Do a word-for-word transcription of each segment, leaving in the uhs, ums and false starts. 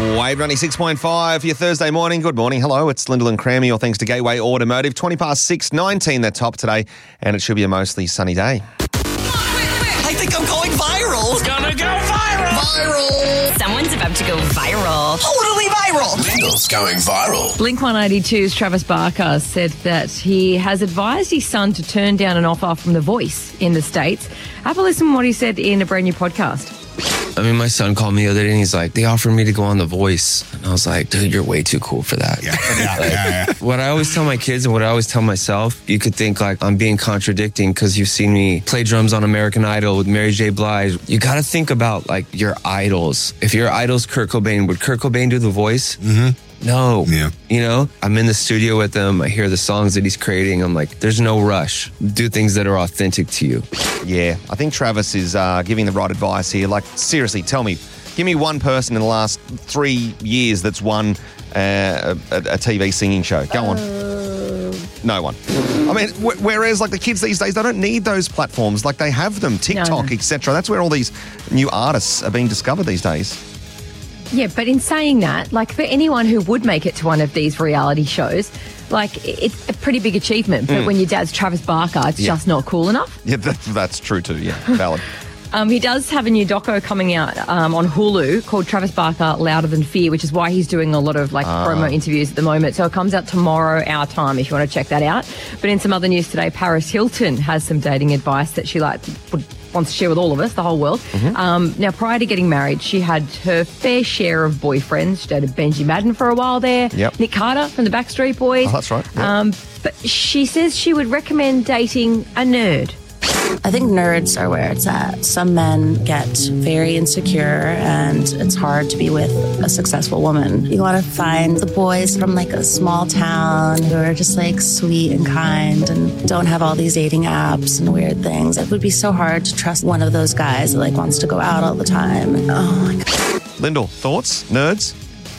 Wave ninety-six point five for your Thursday morning. Good morning. Hello, it's Lyndall and Crammy, all thanks to Gateway Automotive. twenty past six, nineteen, they're top today, and it should be a mostly sunny day. I think I'm going viral. Gonna go viral. Viral. Someone's about to go viral. Totally viral. Lyndall's going viral. Blink one eighty-two's Travis Barker said that he has advised his son to turn down an offer from The Voice in the States. Have a listen to what he said in a brand new podcast. I mean, my son called me the other day and he's like, they offered me to go on The Voice. And I was like, dude, you're way too cool for that. Yeah, yeah, like, yeah, yeah. What I always tell my kids and what I always tell myself, you could think like I'm being contradicting because you've seen me play drums on American Idol with Mary J. Blige. You got to think about like your idols. If your idol's Kurt Cobain, would Kurt Cobain do The Voice? Mm-hmm. No. Yeah. You know, I'm in the studio with him. I hear the songs that he's creating. I'm like, there's no rush. Do things that are authentic to you. Yeah, I think Travis is uh, giving the right advice here. Like, seriously, tell me, give me one person in the last three years that's won uh, a, a T V singing show. Go on. Uh, No one. I mean, wh- whereas like the kids these days, they don't need those platforms. Like they have them, TikTok, No, no. et cetera. That's where all these new artists are being discovered these days. Yeah, but in saying that, like for anyone who would make it to one of these reality shows, like it's a pretty big achievement. But when your dad's Travis Barker, it's Yeah. just not cool enough. Yeah, that, that's true too. Yeah, valid. Um, he does have a new doco coming out um, on Hulu called Travis Barker Louder Than Fear, which is why he's doing a lot of like promo interviews at the moment. So it comes out tomorrow, our time, if you want to check that out. But in some other news today, Paris Hilton has some dating advice that she like would, wants to share with all of us, the whole world. Um, now, prior to getting married, she had her fair share of boyfriends. She dated Benji Madden for a while there. Yep. Nick Carter from the Backstreet Boys. Oh, that's right. Yep. Um, but she says she would recommend dating a nerd. I think nerds are where it's at. Some men get very insecure and it's hard to be with a successful woman. You want to find the boys from like a small town who are just like sweet and kind and don't have all these dating apps and weird things. It would be so hard to trust one of those guys that like wants to go out all the time. Oh my God. Lyndall, thoughts? Nerds?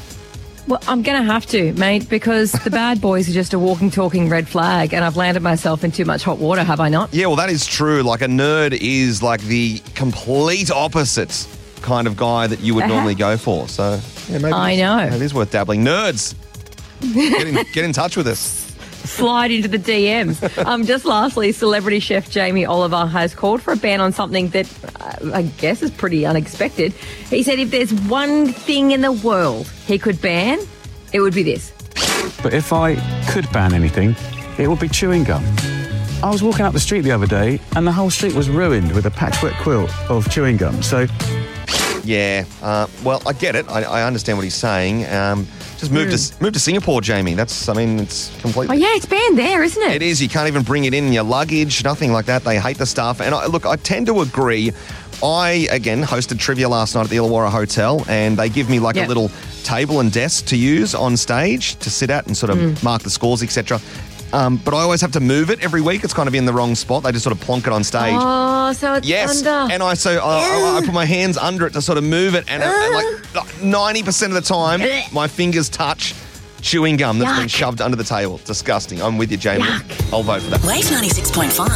Well, I'm going to have to, mate, because the bad boys are just a walking, talking red flag, and I've landed myself in too much hot water, have I not? Yeah, well, that is true. Like a nerd is like the complete opposite kind of guy that you would Uh-huh. normally go for. So, yeah, maybe I it's- know. It is worth dabbling. Nerds, get in, get in touch with us. Slide into the D Ms. Um, just lastly, celebrity chef Jamie Oliver has called for a ban on something that uh, I guess is pretty unexpected. He said if there's one thing in the world he could ban, it would be this. But if I could ban anything, it would be chewing gum. I was walking up the street the other day and the whole street was ruined with a patchwork quilt of chewing gum. So, Yeah, uh, well, I get it. I, I understand what he's saying. Um, just move to move to Singapore, Jamie. That's, I mean, it's Oh, completely. yeah, it's banned there, isn't it? It is. You can't even bring it in your luggage, nothing like that. They hate the stuff. And I, look, I tend to agree. I, again, hosted trivia last night at the Illawarra Hotel, and they give me like Yep. a little table and desk to use on stage to sit at and sort of Mm. mark the scores, et cetera. Um, but I always have to move it every week. It's kind of in the wrong spot. They just sort of plonk it on stage. Oh, so it's Yes, under. and I so I, I, I put my hands under it to sort of move it, and, uh, and like ninety percent of the time, my fingers touch chewing gum that's been Yuck. shoved under the table. Disgusting. I'm with you, Jamie. Yuck. I'll vote for that. Wave ninety-six point five.